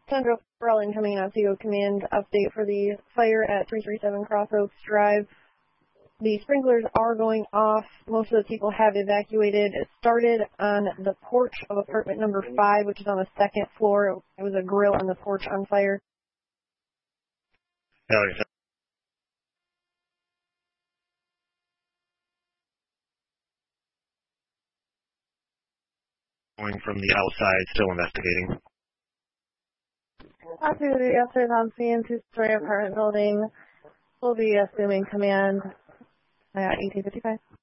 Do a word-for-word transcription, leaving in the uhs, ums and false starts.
Sandra Farrell incoming Otsego Command update for the fire at three three seven Cross Oaks Drive. The sprinklers are going off. Most of the people have evacuated. It started on the porch of apartment number five, which is on the second floor. It was a grill on the porch on fire. Going from the outside, still investigating. Otsego yesterday on scene, two-story apartment building. We'll be assuming command at eighteen fifty-five.